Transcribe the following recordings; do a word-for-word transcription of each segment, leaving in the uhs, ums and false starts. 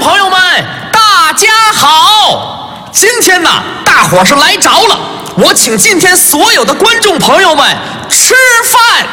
朋友们，大家好！今天呢，大伙是来着了，我请今天所有的观众朋友们吃饭。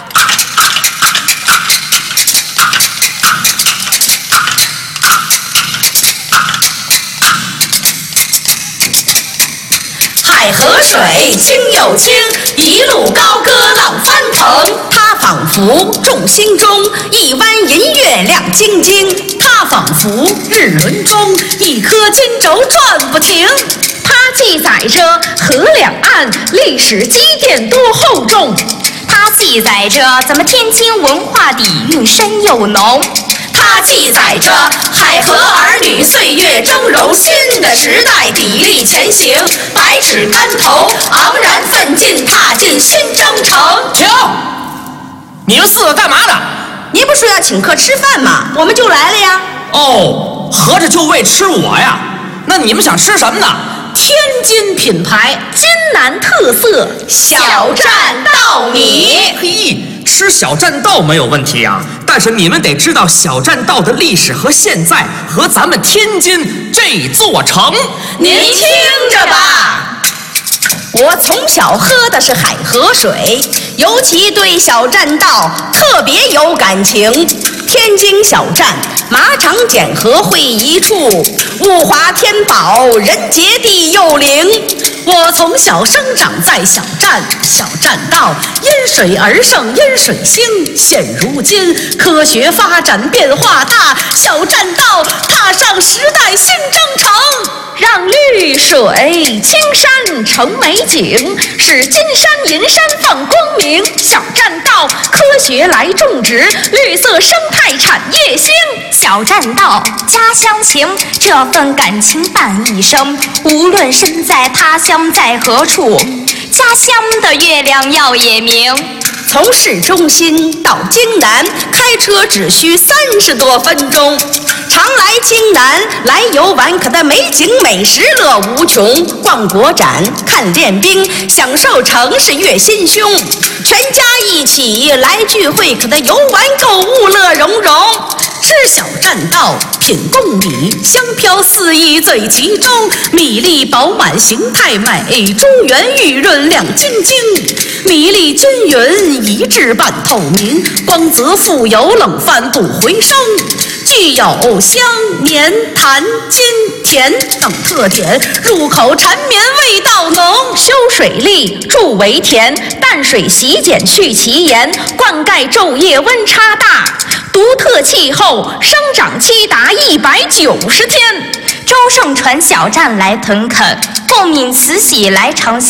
海河水清又清，一路高歌浪翻腾。它仿佛众星中一弯银月亮晶晶，它仿佛日轮中一颗金轴转不停。 它记载着河两岸历史积淀多厚重， 它记载着咱们天津文化底蕴深又浓。 它记载着海河儿女岁月峥嵘，新的时代砥砺前行，百尺竿头昂然奋进，踏进新征程。 停！你们四个干嘛的？ 您不说要请客吃饭吗？我们就来了呀。 哦，合着就为吃我呀？那你们想吃什么呢？ 天津品牌， 津南特色小站稻米。 嘿，吃小栈道没有问题啊，但是你们得知道小栈道的历史和现在和咱们天津这座城。 您听着吧，我从小喝的是海河水，尤其对小栈道特别有感情。天津小站，马场检核会一处，物华天宝，人杰地又灵。我从小生长在小站，小栈道因水而生，因水兴。现如今科学发展变化大，小栈道踏上时代新征程。 让绿水青山成美景，使金山银山放光明。小栈道科学来种植，绿色生态产业兴。 小栈道家乡情，这份感情伴一生。无论身在他乡在何处，家乡的月亮耀也明。 从市中心到京南，开车只需三十多分钟。常来京南来游玩，可的美景美食乐无穷。逛国展，看练兵，享受城市悦心胸。全家一起来聚会，可的游玩购物乐融融。吃小栈道，品贡米，香飘四溢最其中。米粒饱满，形态美，珠圆玉润亮晶晶。米粒均匀，一致半透明，光泽富有，冷饭不回声。具有香绵弹筋甜等特点，入口缠绵味道浓。 修水利助为田，淡水洗碱去其盐，灌溉昼夜温差大，独特气候，生长期达一百九十天。 周盛传小站来屯垦，共勉慈禧来尝